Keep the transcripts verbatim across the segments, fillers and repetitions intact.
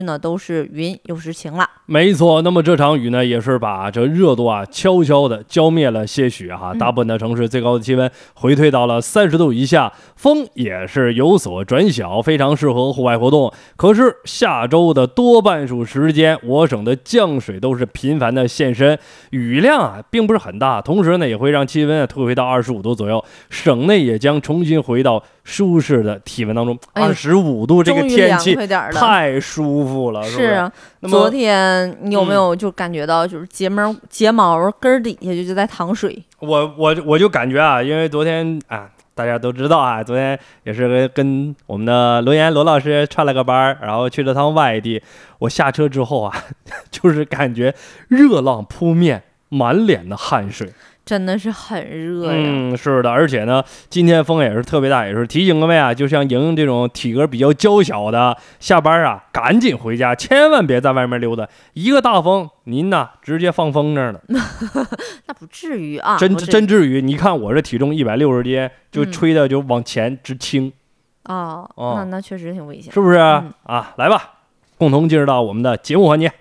呢都是云又是晴了。 没错，那么这场雨呢，也是把这热度啊悄悄的浇灭了些许哈、啊。大部分的城市最高的气温回退到了三十度以下，风也是有所转小，非常适合户外活动。可是下周的多半数时间，我省的降水都是频繁的现身，雨量啊并不是很大，同时呢也会让气温啊退回到二十五度左右，省内也将重新回到舒适的体温当中。二十五度这个天气太舒服了，是不是？ 是啊。昨天你有没有就感觉到就是睫毛、嗯、睫毛根底下就就在淌水？ 我我我就感觉啊，因为昨天啊，大家都知道啊，昨天也是跟我们的罗岩罗老师串了个班，然后去了趟外地。我下车之后啊，就是感觉热浪扑面，满脸的汗水。 真的是很热呀。 嗯，是的，而且呢，今天风也是特别大，也是提醒各位啊，就像莹莹这种体格比较娇小的，下班啊赶紧回家，千万别在外面溜达。一个大风，您呐直接放风筝了。 那不至于啊， 真真至于。你看我这体重一百六十斤，就吹的就往前直倾。 嗯、哦，哦那那确实挺危险， 是不是、 嗯、 啊？来吧，共同进入到我们的节目环节。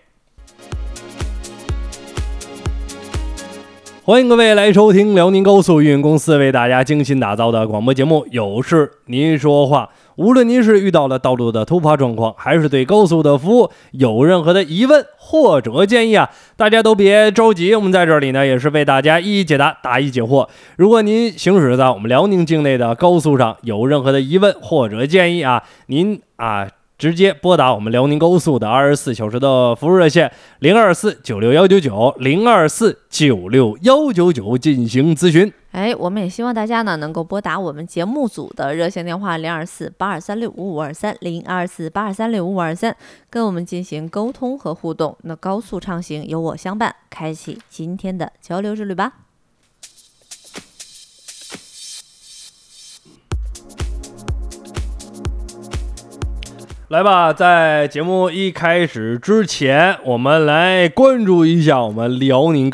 欢迎各位来收听辽宁高速运营公司为大家精心打造的广播节目，有事您说话。无论您是遇到了道路的突发状况，还是对高速的服务有任何的疑问或者建议啊，大家都别着急，我们在这里呢也是为大家一一解答，答疑解惑。如果您行驶在我们辽宁境内的高速上有任何的疑问或者建议啊，您啊直接拨打我们辽宁高速的二十四小时的服务热线零二四九六幺九九零二四九六幺九九进行咨询。 哎，我们也希望大家呢能够拨打我们节目组的热线电话零二四八二三六五五二三零二四八二三六五五二三，跟我们进行沟通和互动。那高速畅行有我相伴，开启今天的交流之旅吧。 来吧，在节目一开始之前，我们来关注一下我们辽宁